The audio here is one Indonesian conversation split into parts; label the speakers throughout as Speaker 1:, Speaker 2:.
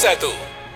Speaker 1: 1.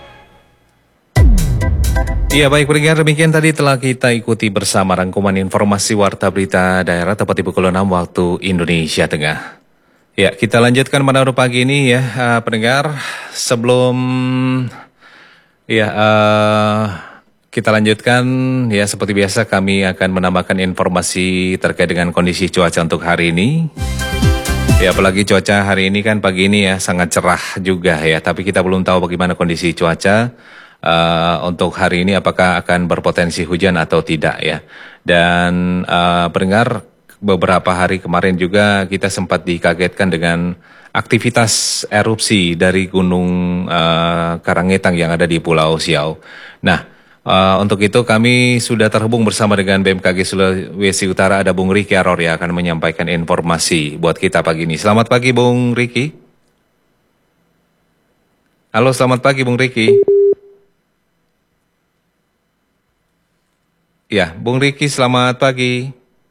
Speaker 2: Ya baik, pendengar, demikian tadi telah kita ikuti bersama rangkuman informasi Warta Berita Daerah tepat di pukul 6 waktu Indonesia Tengah. Ya, kita lanjutkan pada pagi ini ya, pendengar. Sebelum ya kita lanjutkan ya, seperti biasa kami akan menambahkan informasi terkait dengan kondisi cuaca untuk hari ini. Ya, apalagi cuaca hari ini kan pagi ini ya sangat cerah juga ya, tapi kita belum tahu bagaimana kondisi cuaca untuk hari ini, apakah akan berpotensi hujan atau tidak ya. Dan pendengar, beberapa hari kemarin juga kita sempat dikagetkan dengan aktivitas erupsi dari Gunung Karangetang yang ada di Pulau Siau. Nah, untuk itu kami sudah terhubung bersama dengan BMKG Sulawesi Utara, ada Bung Riki Aror yang akan menyampaikan informasi buat kita pagi ini. Selamat pagi Bung Riki. Halo, selamat pagi Bung Riki. Ya, Bung Riki, selamat pagi.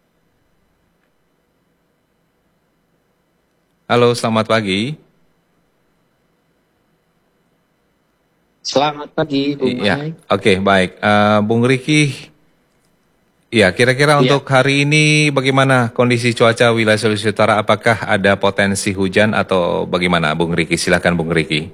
Speaker 2: Halo, selamat pagi.
Speaker 3: Selamat pagi, Bung
Speaker 2: Ya,
Speaker 3: Mike.
Speaker 2: oke, baik. Bung Riki, ya kira-kira untuk hari ini bagaimana kondisi cuaca wilayah Sulawesi Utara? Apakah ada potensi hujan atau bagaimana, Bung Riki? Silakan, Bung Riki.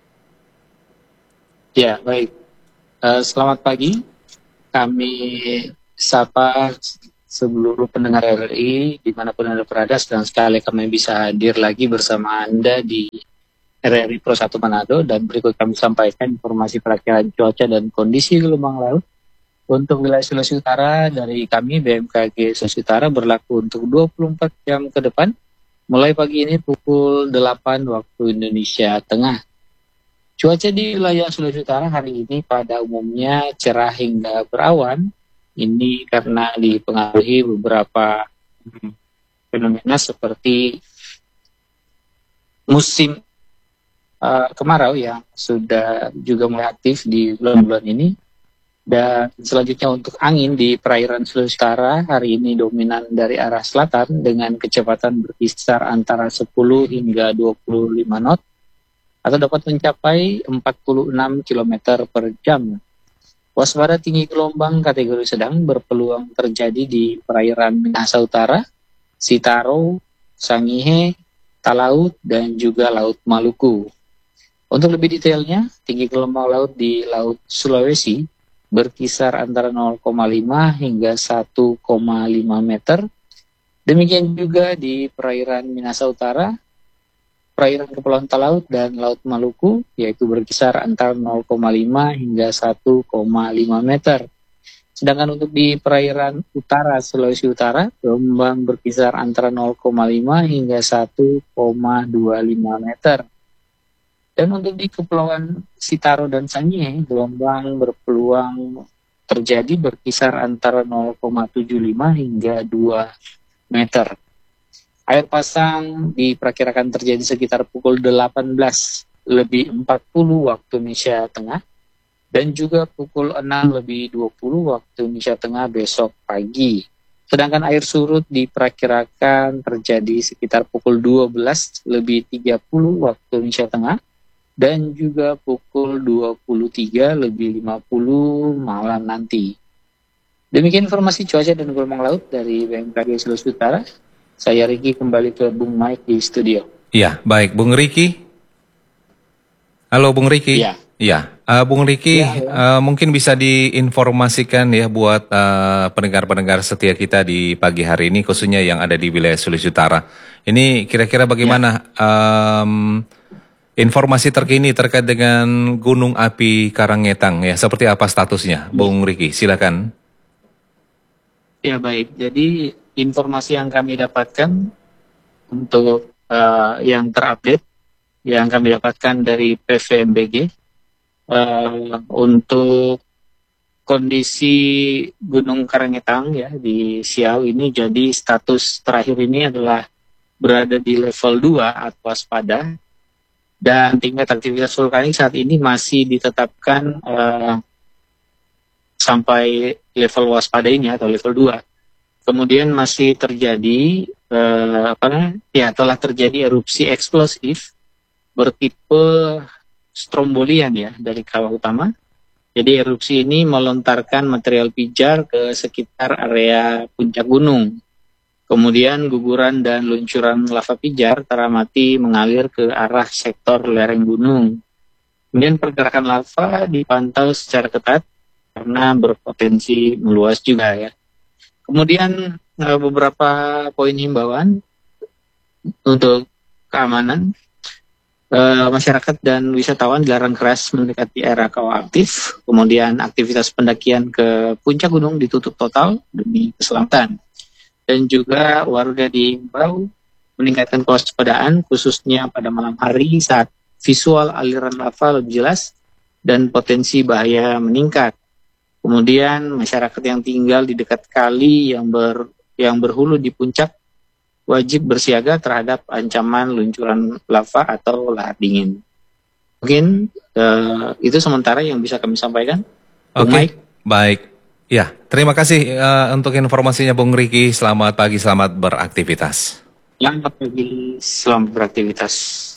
Speaker 3: Ya, baik. Selamat pagi. Kami sapa seluruh pendengar RRI dimanapun Anda berada, sedang sekali kami bisa hadir lagi bersama Anda di RRI Pro 1 Manado, dan berikut kami sampaikan informasi perakiraan cuaca dan kondisi gelombang laut untuk wilayah Sulawesi Utara dari kami BMKG Sulawesi Utara, berlaku untuk 24 jam ke depan mulai pagi ini pukul 8 waktu Indonesia Tengah. Cuaca di wilayah Sulawesi Utara hari ini pada umumnya cerah hingga berawan. Ini karena dipengaruhi beberapa fenomena seperti musim kemarau yang sudah juga mulai aktif di bulan-bulan ini. Dan selanjutnya untuk angin di perairan Sulawesi Utara hari ini dominan dari arah selatan dengan kecepatan berkisar antara 10 hingga 25 knot atau dapat mencapai 46 km per jam. Waspada tinggi gelombang kategori sedang berpeluang terjadi di perairan Minahasa Utara, Sitaro, Sangihe, Talaut, dan juga Laut Maluku. Untuk lebih detailnya, tinggi gelombang laut di Laut Sulawesi berkisar antara 0,5 hingga 1,5 meter. Demikian juga di perairan Minahasa Utara, perairan Kepulauan Talaut, dan Laut Maluku, yaitu berkisar antara 0,5 hingga 1,5 meter. Sedangkan untuk di perairan utara Sulawesi Utara, gelombang berkisar antara 0,5 hingga 1,25 meter. Dan untuk di Kepulauan Sitaro dan Sangihe, gelombang berpeluang terjadi berkisar antara 0,75 hingga 2 meter. Air pasang diperkirakan terjadi sekitar pukul 18:40 waktu Indonesia Tengah dan juga pukul 6:20 waktu Indonesia Tengah besok pagi. Sedangkan air surut diperkirakan terjadi sekitar pukul 12:30 waktu Indonesia Tengah dan juga pukul 23:50 malam nanti. Demikian informasi cuaca dan gelombang laut dari BMKG Sulawesi Utara. Saya Riki, kembali ke Bung Mike di studio.
Speaker 2: Ya, baik, Bung Riki. Halo, Bung Riki.
Speaker 3: Ya.
Speaker 2: Ya, Bung Riki, mungkin bisa diinformasikan ya buat pendengar-pendengar setia kita di pagi hari ini, khususnya yang ada di wilayah Sulawesi Utara. Ini kira-kira bagaimana informasi terkini terkait dengan Gunung Api Karangetang ya? Seperti apa statusnya, Bung Riki? Silakan.
Speaker 3: Ya, baik. Jadi informasi yang kami dapatkan untuk yang terupdate yang kami dapatkan dari PVMBG untuk kondisi Gunung Karangetang ya di Siau ini, jadi status terakhir ini adalah berada di level 2 atau waspada, dan tingkat aktivitas vulkanik saat ini masih ditetapkan sampai level waspada ini atau level 2. Kemudian masih terjadi telah terjadi erupsi eksplosif bertipe strombolian ya dari kawah utama. Jadi erupsi ini melontarkan material pijar ke sekitar area puncak gunung. Kemudian guguran dan luncuran lava pijar teramati mengalir ke arah sektor lereng gunung. Kemudian pergerakan lava dipantau secara ketat karena berpotensi meluas juga ya. Kemudian beberapa poin himbauan untuk keamanan. Masyarakat dan wisatawan dilarang keras mendekati area kawah aktif, kemudian aktivitas pendakian ke puncak gunung ditutup total demi keselamatan. Dan juga warga diimbau meningkatkan kewaspadaan khususnya pada malam hari saat visual aliran lava lebih jelas dan potensi bahaya meningkat. Kemudian masyarakat yang tinggal di dekat kali yang berhulu di puncak wajib bersiaga terhadap ancaman luncuran lava atau lahar dingin. Mungkin itu sementara yang bisa kami sampaikan.
Speaker 2: Oke, baik. Ya, terima kasih untuk informasinya Bung Riki. Selamat pagi, selamat beraktivitas.
Speaker 3: Selamat pagi, selamat beraktivitas.